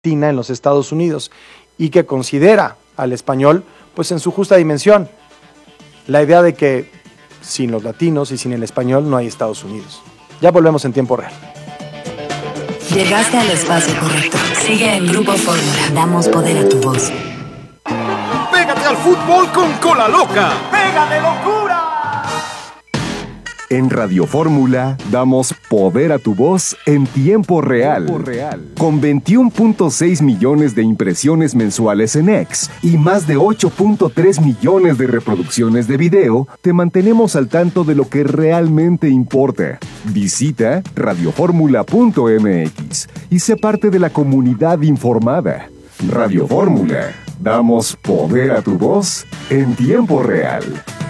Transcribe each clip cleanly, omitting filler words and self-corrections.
latina en los Estados Unidos y que considera al español pues en su justa dimensión. La idea de que sin los latinos y sin el español no hay Estados Unidos. Ya volvemos en tiempo real. Llegaste al espacio correcto. Sigue en Grupo Fórmula. Damos poder a tu voz. ¡Pégate al fútbol con Cola Loca! ¡Pégale locura! En Radio Fórmula damos poder a tu voz en tiempo real. Con 21.6 millones de impresiones mensuales en X y más de 8.3 millones de reproducciones de video, te mantenemos al tanto de lo que realmente importa. Visita radioformula.mx y sé parte de la comunidad informada. Radio Fórmula. Damos poder a tu voz en tiempo real.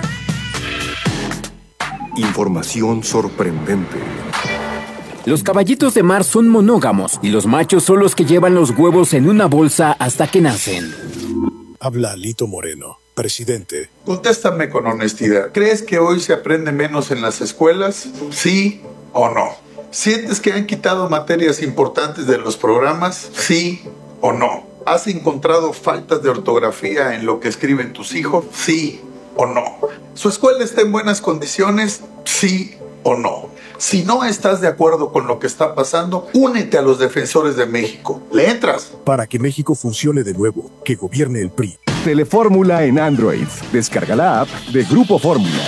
Información sorprendente. Los caballitos de mar son monógamos y los machos son los que llevan los huevos en una bolsa hasta que nacen. Habla Lito Moreno, presidente. Contéstame con honestidad. ¿Crees que hoy se aprende menos en las escuelas? ¿Sí o no? ¿Sientes que han quitado materias importantes de los programas? ¿Sí o no? ¿Has encontrado faltas de ortografía en lo que escriben tus hijos? ¿Sí o no? ¿Su escuela está en buenas condiciones? ¿Sí o no? Si no estás de acuerdo con lo que está pasando, únete a los defensores de México. ¿Le entras? Para que México funcione de nuevo, que gobierne el PRI. Telefórmula en Android. Descarga la app de Grupo Fórmula.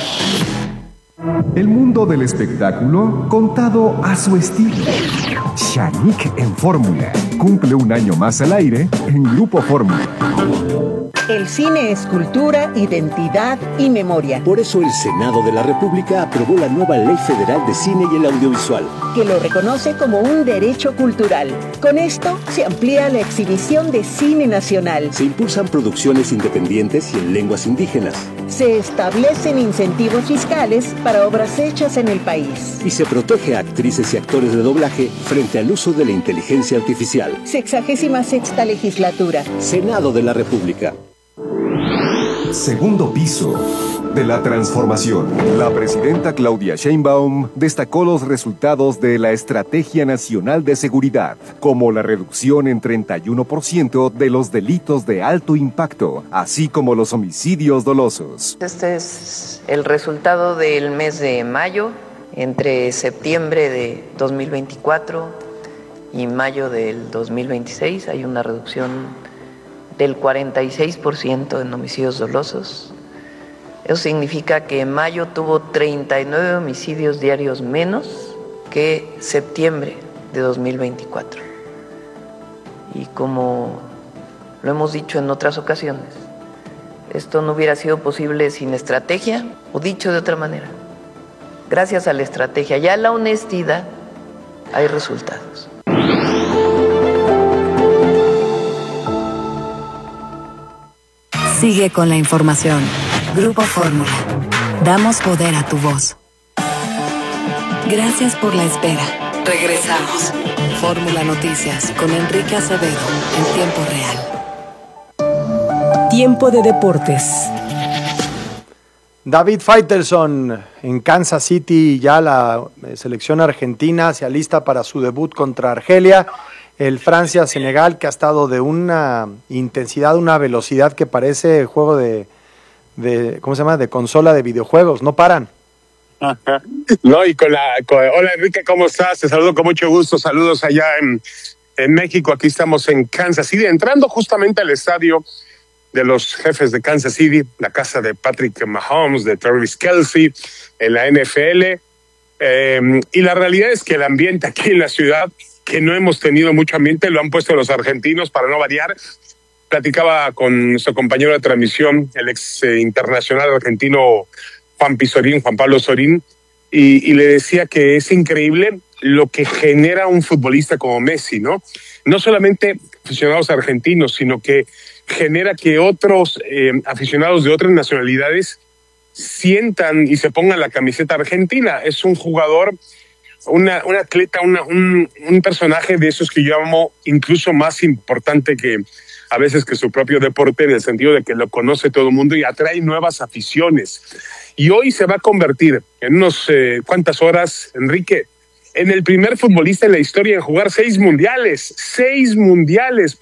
El mundo del espectáculo contado a su estilo. Shanique en Fórmula. Cumple un año más al aire en Grupo Fórmula. El cine es cultura, identidad y memoria. Por eso el Senado de la República aprobó la nueva Ley Federal de Cine y el Audiovisual, que lo reconoce como un derecho cultural. Con esto se amplía la exhibición de cine nacional. Se impulsan producciones independientes y en lenguas indígenas. Se establecen incentivos fiscales para obras hechas en el país. Y se protege a actrices y actores de doblaje frente al uso de la inteligencia artificial. 66ª legislatura. Senado de la República. Segundo piso de la transformación. La presidenta Claudia Sheinbaum destacó los resultados de la Estrategia Nacional de Seguridad, como la reducción en 31% de los delitos de alto impacto, así como los homicidios dolosos. Este es el resultado del mes de mayo. Entre septiembre de 2024 y mayo del 2026 hay una reducción del 46% en homicidios dolosos. Eso significa que mayo tuvo 39 homicidios diarios menos que septiembre de 2024. Y como lo hemos dicho en otras ocasiones, esto no hubiera sido posible sin estrategia, o dicho de otra manera, gracias a la estrategia y a la honestidad hay resultados. Sigue con la información. Grupo Fórmula. Damos poder a tu voz. Gracias por la espera. Regresamos. Fórmula Noticias con Enrique Acevedo en tiempo real. Tiempo de deportes. David Faitelson en Kansas City, ya la selección argentina se alista para su debut contra Argelia. El Francia-Senegal, que ha estado de una intensidad, una velocidad que parece juego de ¿cómo se llama? De consola de videojuegos, no paran. Ajá. No, y hola Enrique, ¿cómo estás? Te saludo con mucho gusto, saludos allá en México, aquí estamos en Kansas City, entrando justamente al estadio de los Jefes de Kansas City, la casa de Patrick Mahomes, de Travis Kelce, en la NFL, y la realidad es que el ambiente aquí en la ciudad, que no hemos tenido mucho ambiente, lo han puesto los argentinos para no variar. Platicaba con nuestro compañero de transmisión, el ex internacional argentino Juan Pablo Sorín, y le decía que es increíble lo que genera un futbolista como Messi, ¿no? No solamente aficionados argentinos, sino que genera que otros aficionados de otras nacionalidades sientan y se pongan la camiseta argentina. Es un jugador, un atleta, un personaje de esos que yo llamo incluso más importante que a veces que su propio deporte, en el sentido de que lo conoce todo el mundo y atrae nuevas aficiones. Y hoy se va a convertir en unos cuantas horas, Enrique, en el primer futbolista en la historia en jugar 6 mundiales.